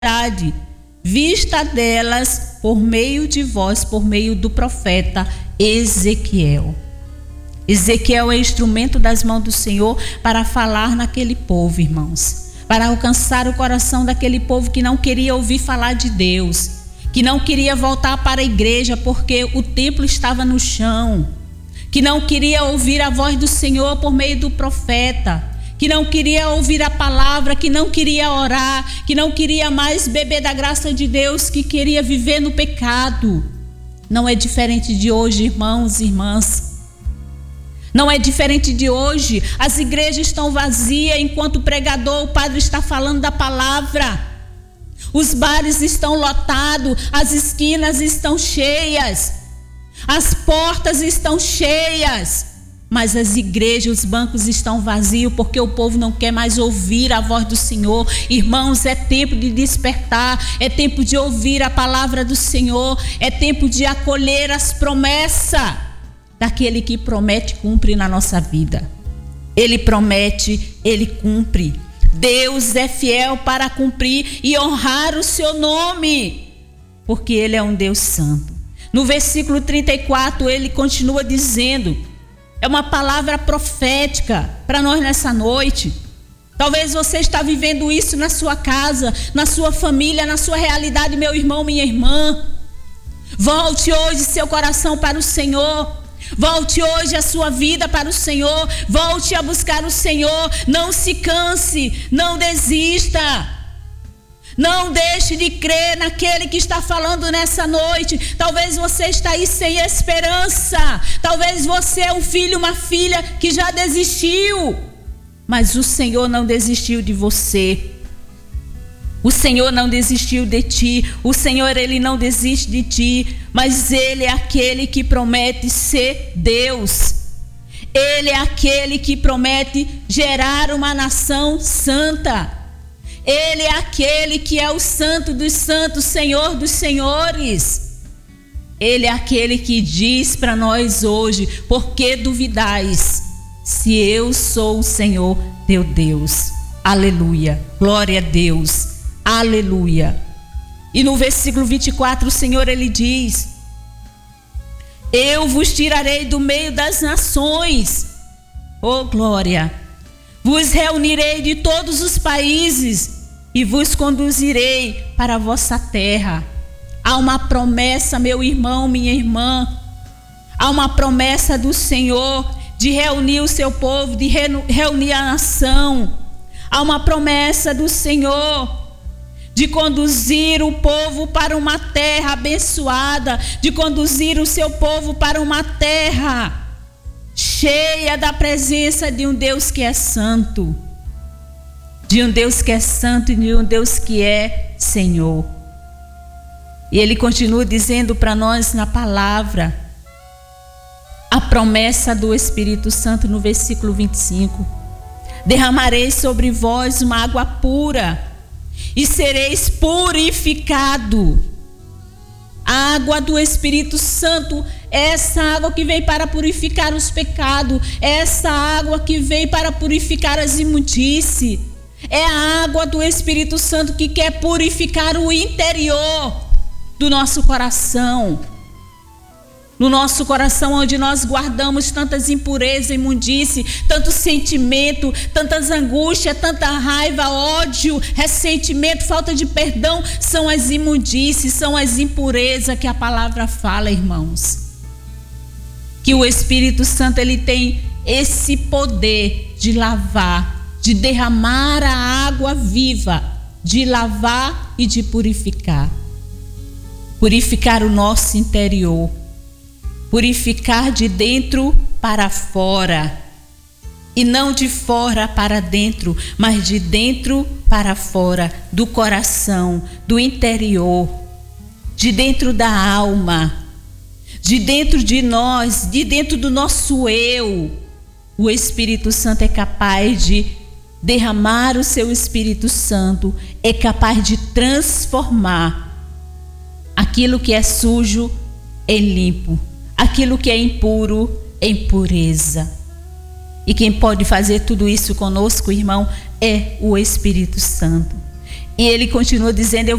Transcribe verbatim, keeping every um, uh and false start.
verdade vista delas por meio de vós, por meio do profeta Ezequiel. Ezequiel é instrumento das mãos do Senhor para falar naquele povo, irmãos, para alcançar o coração daquele povo que não queria ouvir falar de Deus, que não queria voltar para a igreja porque o templo estava no chão, que não queria ouvir a voz do Senhor por meio do profeta, que não queria ouvir a palavra, que não queria orar, que não queria mais beber da graça de Deus, que queria viver no pecado. Não é diferente de hoje, irmãos e irmãs. Não é diferente de hoje. As igrejas estão vazias enquanto o pregador, o padre está falando da palavra. Os bares estão lotados, as esquinas estão cheias, as portas estão cheias. Mas as igrejas, os bancos estão vazios porque o povo não quer mais ouvir a voz do Senhor. Irmãos, é tempo de despertar, é tempo de ouvir a palavra do Senhor, é tempo de acolher as promessas daquele que promete e cumpre na nossa vida. Ele promete, ele cumpre. Deus é fiel para cumprir e honrar o seu nome, porque ele é um Deus santo. No versículo trinta e quatro, ele continua dizendo, é uma palavra profética para nós nessa noite. Talvez você está vivendo isso na sua casa, na sua família, na sua realidade, meu irmão, minha irmã. Volte hoje seu coração para o Senhor. Volte hoje a sua vida para o Senhor. Volte a buscar o Senhor. Não se canse, não desista. Não deixe de crer naquele que está falando nessa noite. Talvez você está aí sem esperança. Talvez você é um filho, uma filha que já desistiu. Mas o Senhor não desistiu de você. O Senhor não desistiu de ti. O Senhor, Ele não desiste de ti. Mas Ele é aquele que promete ser Deus. Ele é aquele que promete gerar uma nação santa. Ele é aquele que é o santo dos santos, Senhor dos senhores. Ele é aquele que diz para nós hoje, por que duvidais, se eu sou o Senhor teu Deus? Aleluia, glória a Deus, aleluia. E no versículo vinte e quatro, o Senhor, Ele diz, eu vos tirarei do meio das nações, oh glória, vos reunirei de todos os países e vos conduzirei para a vossa terra. Há uma promessa, meu irmão, minha irmã. Há uma promessa do Senhor de reunir o seu povo, de reunir a nação. Há uma promessa do Senhor de conduzir o povo para uma terra abençoada, de conduzir o seu povo para uma terra cheia da presença de um Deus que é santo, de um Deus que é santo e de um Deus que é Senhor. E Ele continua dizendo para nós na palavra, a promessa do Espírito Santo no versículo vinte e cinco, derramarei sobre vós uma água pura e sereis purificado. A água do Espírito Santo, essa água que veio para purificar os pecados, essa água que veio para purificar as imundícies, é a água do Espírito Santo que quer purificar o interior do nosso coração. No nosso coração onde nós guardamos tantas impurezas, imundície, tanto sentimento, tantas angústias, tanta raiva, ódio, ressentimento, falta de perdão, são as imundícies, são as impurezas que a palavra fala, irmãos. Que o Espírito Santo, ele tem esse poder de lavar, de derramar a água viva, de lavar e de purificar. Purificar o nosso interior. Purificar de dentro para fora. E não de fora para dentro, mas de dentro para fora, do coração, do interior, de dentro da alma, de dentro de nós, de dentro do nosso eu. O Espírito Santo é capaz de derramar o seu Espírito Santo, é capaz de transformar aquilo que é sujo em limpo, aquilo que é impuro em pureza. E quem pode fazer tudo isso conosco, irmão, é o Espírito Santo. E ele continua dizendo: eu